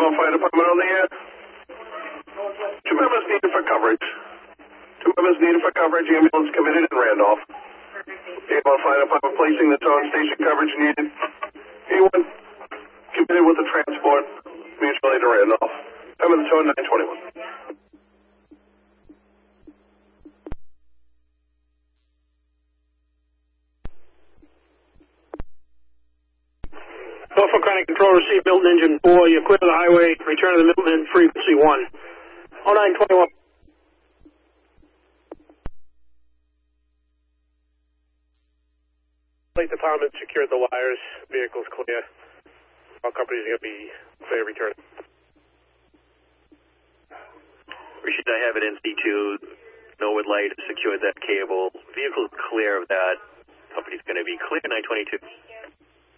Randolph Fire Department on the air. 2 members needed for coverage. 2 members needed for coverage. Ambulance committed in Randolph. Randolph Fire Department placing the tow station coverage needed. Anyone committed with the transport, mutual aid to Randolph. Time of the tow, 9:21. Norfolk County Control, receive Milton Engine 4. You're clear to the highway. Return to the Milton frequency 1. 0921. Fleet Department secured the wires. Vehicle's clear. All companies are going to be clear to return. Rashid, I have it NC2. Norwood Light secured that cable. Vehicle's clear of that. Company's going to be clear, 922.